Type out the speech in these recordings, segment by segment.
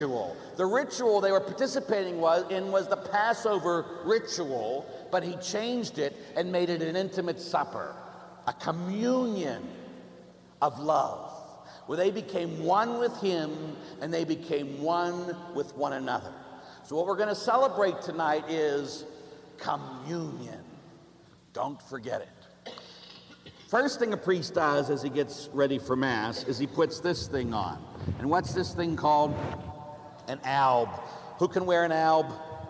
ritual. The ritual they were participating was the Passover ritual, but he changed it and made it an intimate supper, a communion of love, where they became one with him and they became one with one another. So what we're going to celebrate tonight is communion. Don't forget it. First thing a priest does as he gets ready for Mass is he puts this thing on. And what's this thing called? An alb. Who can wear an alb?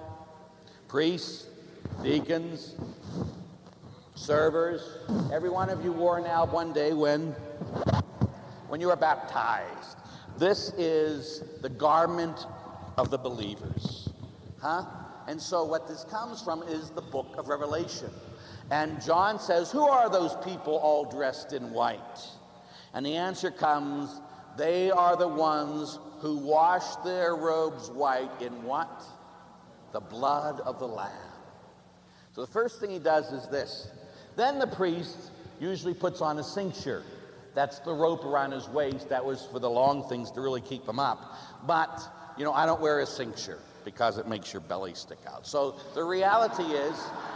Priests, deacons, servers. Every one of you wore an alb one day when you were baptized. This is the garment of the believers. And so what this comes from is the book of Revelation. And John says, who are those people all dressed in white? And the answer comes, they are the ones who wash their robes white in what? The blood of the Lamb. So the first thing he does is this. Then the priest usually puts on a cincture. That's the rope around his waist. That was for the long things to really keep him up. But, I don't wear a cincture because it makes your belly stick out. So the reality is,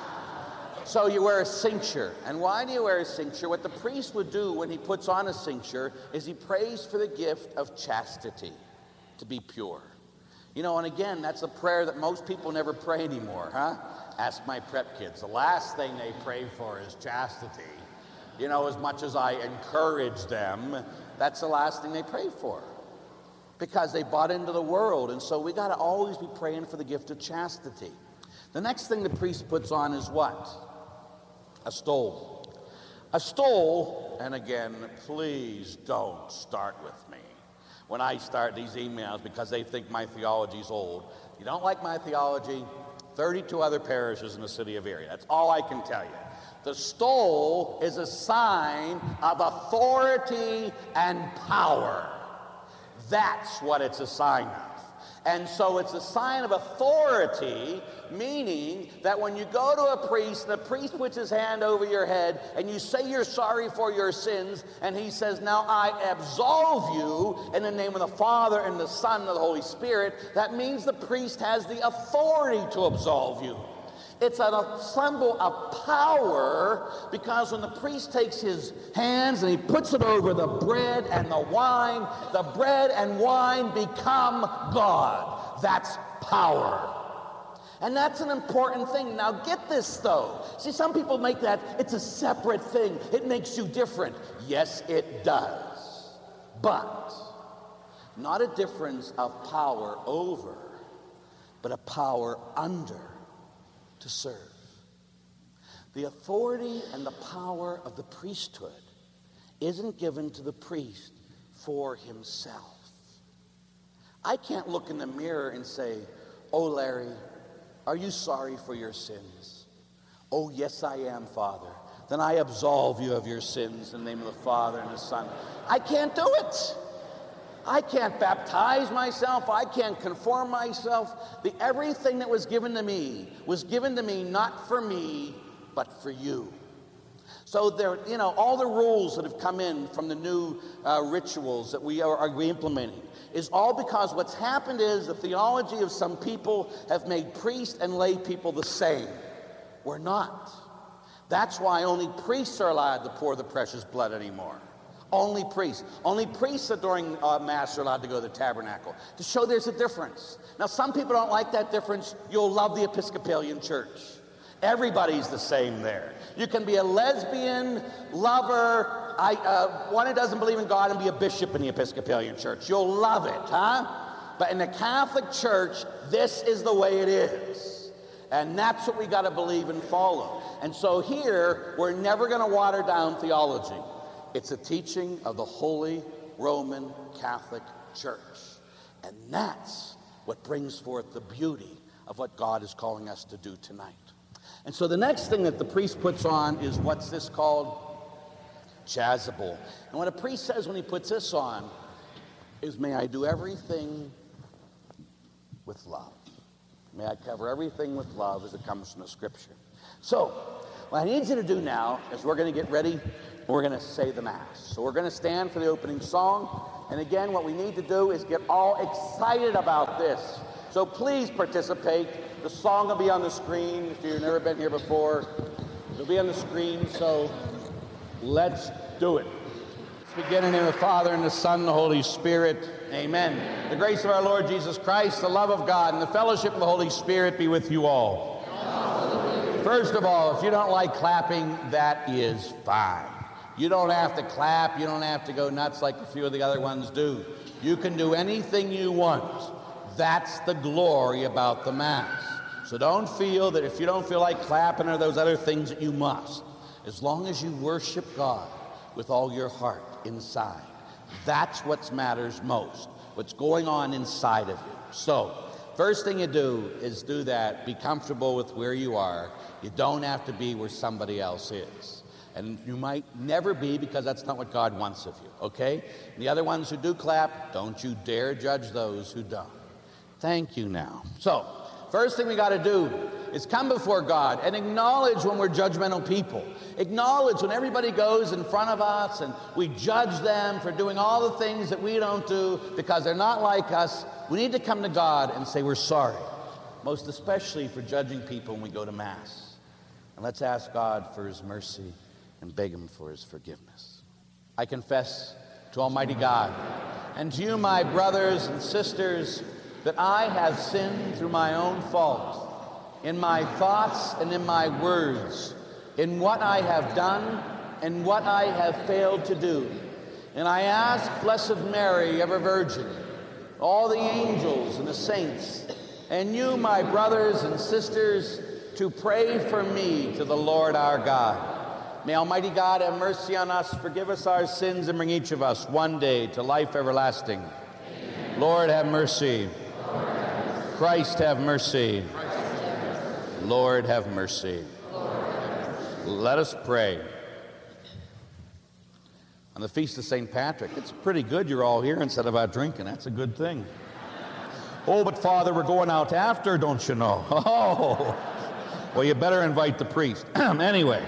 so you wear a cincture. And why do you wear a cincture? What the priest would do when he puts on a cincture is he prays for the gift of chastity, to be pure. And again, that's a prayer that most people never pray anymore, Ask my prep kids. The last thing they pray for is chastity. As much as I encourage them, that's the last thing they pray for. Because they bought into the world. And so we got to always be praying for the gift of chastity. The next thing the priest puts on is what? A stole. A stole, and again, please don't start with me when I start these emails because they think my theology's old. You don't like my theology? 32 other parishes in the city of Erie. That's all I can tell you. The stole is a sign of authority and power. That's what it's a sign of. And so it's a sign of authority, meaning that when you go to a priest, and the priest puts his hand over your head, and you say you're sorry for your sins, and he says, now I absolve you in the name of the Father and the Son and the Holy Spirit, that means the priest has the authority to absolve you. It's a symbol of power because when the priest takes his hands and he puts it over the bread and the bread and wine become God. That's power. And that's an important thing. Now get this though. See, some people make that, it's a separate thing. It makes you different. Yes, it does. But not a difference of power over, but a power under. To serve. The authority and the power of the priesthood isn't given to the priest for himself. I can't look in the mirror and say, oh, Larry, are you sorry for your sins? Oh, yes, I am, Father. Then I absolve you of your sins in the name of the Father and the Son. I can't do it. I can't baptize myself. I can't conform myself. Everything that was given to me not for me, but for you. So there, all the rules that have come in from the new rituals that we are implementing is all because what's happened is the theology of some people have made priests and lay people the same. We're not. That's why only priests are allowed to pour the precious blood anymore. Only priests. Only priests that during Mass are allowed to go to the tabernacle to show there's a difference. Now, some people don't like that difference. You'll love the Episcopalian Church. Everybody's the same there. You can be a lesbian, lover, one who doesn't believe in God and be a bishop in the Episcopalian Church. You'll love it, But in the Catholic Church, this is the way it is. And that's what we got to believe and follow. And so here, we're never going to water down theology. It's a teaching of the Holy Roman Catholic Church. And that's what brings forth the beauty of what God is calling us to do tonight. And so the next thing that the priest puts on is what's this called? Chasuble. And what a priest says when he puts this on is, may I do everything with love. May I cover everything with love as it comes from the Scripture. So, what I need you to do now is we're going to get ready and we're going to say the Mass. So we're going to stand for the opening song. And again, what we need to do is get all excited about this. So please participate. The song will be on the screen. If you've never been here before, it'll be on the screen, so let's do it. Let's begin in the name of the Father, and the Son, and the Holy Spirit. Amen. The grace of our Lord Jesus Christ, the love of God, and the fellowship of the Holy Spirit be with you all. First of all, if you don't like clapping, that is fine. You don't have to clap. You don't have to go nuts like a few of the other ones do. You can do anything you want. That's the glory about the Mass. So don't feel that if you don't feel like clapping or those other things that you must. As long as you worship God with all your heart inside. That's what matters most. What's going on inside of you. So, first thing you do is do that. Be comfortable with where you are. You don't have to be where somebody else is. And you might never be, because that's not what God wants of you, okay? And the other ones who do clap, don't you dare judge those who don't. Thank you now. So, first thing we got to do is come before God and acknowledge when we're judgmental people. Acknowledge when everybody goes in front of us and we judge them for doing all the things that we don't do because they're not like us. We need to come to God and say we're sorry, most especially for judging people when we go to Mass. And let's ask God for His mercy and beg Him for His forgiveness. I confess to Almighty God and to you, my brothers and sisters, that I have sinned through my own fault, in my thoughts and in my words, in what I have done and what I have failed to do. And I ask Blessed Mary, ever Virgin, all the angels and the saints, and you, my brothers and sisters, to pray for me to the Lord our God. May Almighty God have mercy on us, forgive us our sins, and bring each of us one day to life everlasting. Amen. Lord, have mercy. Christ, have mercy. Lord, have mercy. Let us pray. On the Feast of St. Patrick, it's pretty good you're all here instead of out drinking. That's a good thing. Oh, but Father, we're going out after, don't you know? Oh, well, you better invite the priest. Anyway.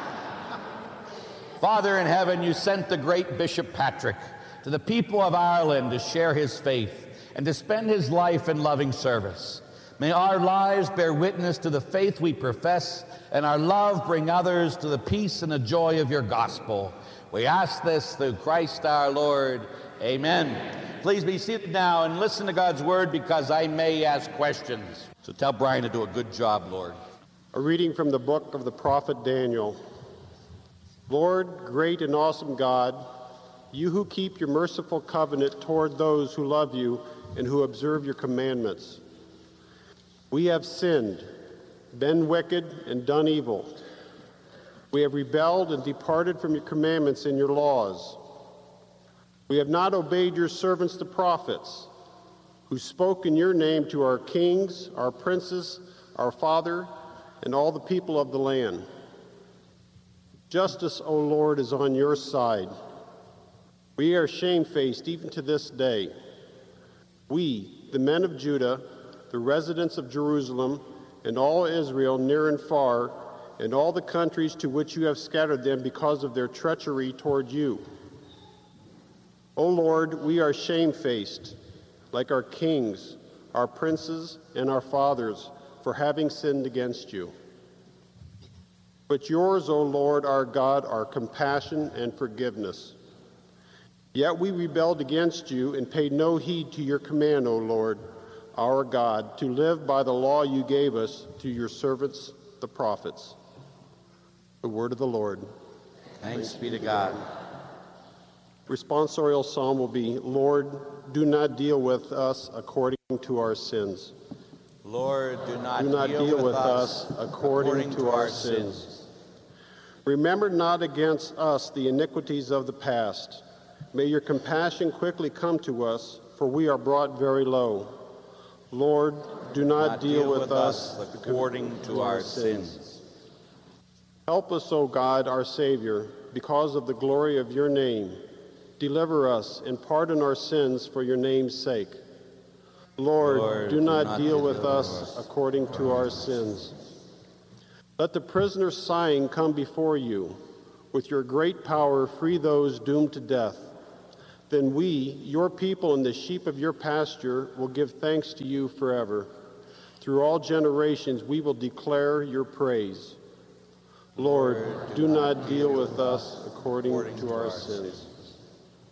Father in heaven, you sent the great Bishop Patrick to the people of Ireland to share his faith and to spend his life in loving service. May our lives bear witness to the faith we profess, and our love bring others to the peace and the joy of your gospel. We ask this through Christ our Lord. Amen. Please be seated now and listen to God's word, because I may ask questions. So tell Brian to do a good job, Lord. A reading from the book of the prophet Daniel. Lord, great and awesome God, you who keep your merciful covenant toward those who love you and who observe your commandments. We have sinned, been wicked, and done evil. We have rebelled and departed from your commandments and your laws. We have not obeyed your servants the prophets, who spoke in your name to our kings, our princes, our father, and all the people of the land. Justice, O Lord, is on your side. We are shamefaced even to this day. We, the men of Judah, the residents of Jerusalem, and all Israel near and far, and all the countries to which you have scattered them because of their treachery toward you. O Lord, we are shamefaced, like our kings, our princes, and our fathers, for having sinned against you. But yours, O Lord, our God, are compassion and forgiveness. Yet we rebelled against you and paid no heed to your command, O Lord, our God, to live by the law you gave us to your servants, the prophets. The word of the Lord. Thanks be to God. Responsorial psalm will be, Lord, do not deal with us according to our sins. Lord, do not deal with us according to our sins. Remember not against us the iniquities of the past. May your compassion quickly come to us, for we are brought very low. Lord, do not deal with us according to our sins. Help us, O God, our Savior, because of the glory of your name. Deliver us and pardon our sins for your name's sake. Lord, do not deal with us according to our sins. Let the prisoners sighing come before you. With your great power, free those doomed to death. then we, your people and the sheep of your pasture, will give thanks to you forever. Through all generations we will declare your praise. Lord, do not deal with us according to our sins.